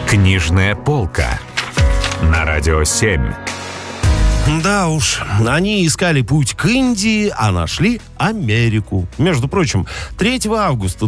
Книжная полка на Радио 7. Да уж, они искали путь к Индии, а нашли Америку. Между прочим, 3 августа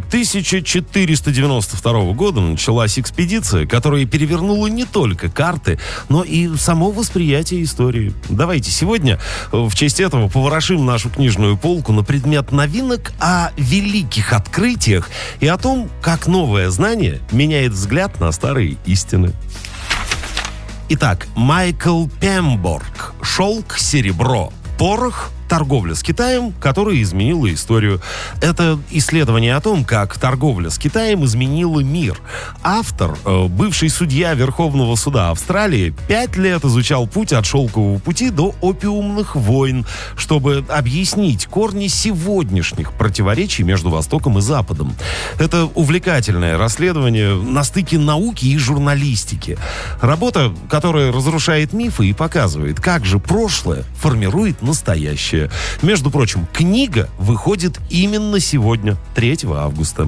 1492 года началась экспедиция, которая перевернула не только карты, но и само восприятие истории. Давайте сегодня в честь этого поворошим нашу книжную полку на предмет новинок о великих открытиях и о том, как новое знание меняет взгляд на старые истины. Итак, Майкл Пемборг. «Шелк, серебро, порох. Торговля с Китаем, которая изменила историю». Это исследование о том, как торговля с Китаем изменила мир. Автор, бывший судья Верховного суда Австралии, 5 лет изучал путь от шелкового пути до опиумных войн, чтобы объяснить корни сегодняшних противоречий между Востоком и Западом. Это увлекательное расследование на стыке науки и журналистики. Работа, которая разрушает мифы и показывает, как же прошлое формирует настоящее. Между прочим, книга выходит именно сегодня, 3 августа.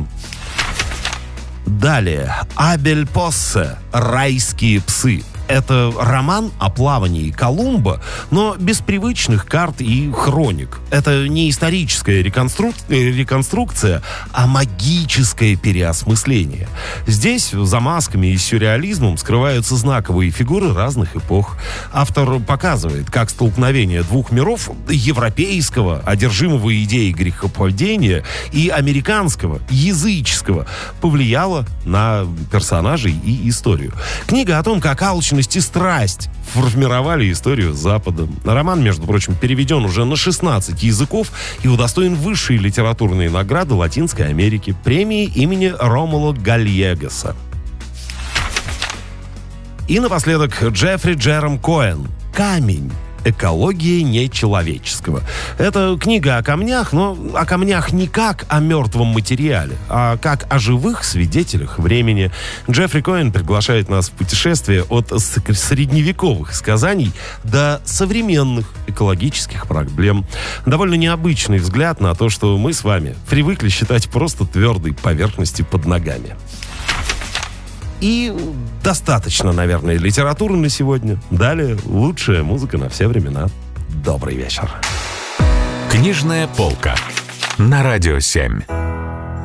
Далее. Абель Поссе «Райские псы». Это роман о плавании Колумба, но без привычных карт и хроник. Это не историческая реконструкция, а магическое переосмысление. Здесь за масками и сюрреализмом скрываются знаковые фигуры разных эпох. Автор показывает, как столкновение двух миров, европейского, одержимого идеей грехопадения, и американского, языческого, повлияло на персонажей и историю. Книга о том, как алчность и страсть формировали историю с Западом. Роман, между прочим, переведен уже на 16 языков и удостоен высшей литературной награды Латинской Америки, премии имени Ромула Гальегоса. И напоследок Джеффри Джером Коэн «Камень. Экология нечеловеческого». Это книга о камнях, но о камнях не как о мертвом материале, а как о живых свидетелях времени. Джеффри Коэн приглашает нас в путешествие от средневековых сказаний до современных экологических проблем. Довольно необычный взгляд на то, что мы с вами привыкли считать просто твердой поверхностью под ногами. И достаточно, наверное, литературы на сегодня. Далее лучшая музыка на все времена. Добрый вечер. Книжная полка на Радио 7.